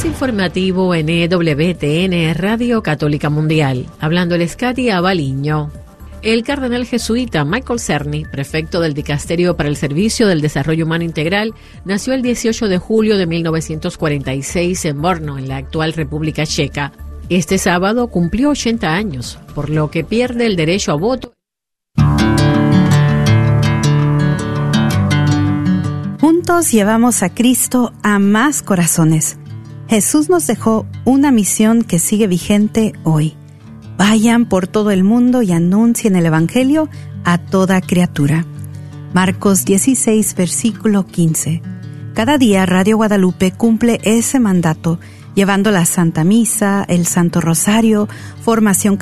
Más informativo en EWTN Radio Católica Mundial. Hablando el Katy Abaliño. El cardenal jesuita Michael Cerny, prefecto del Dicasterio para el Servicio del Desarrollo Humano Integral, nació el 18 de julio de 1946 en Brno, en la actual República Checa. Este sábado cumplió 80 años, por lo que pierde el derecho a voto. Juntos llevamos a Cristo a más corazones. Jesús nos dejó una misión que sigue vigente hoy. Vayan por todo el mundo y anuncien el Evangelio a toda criatura. Marcos 16, versículo 15. Cada día Radio Guadalupe cumple ese mandato, llevando la Santa Misa, el Santo Rosario, formación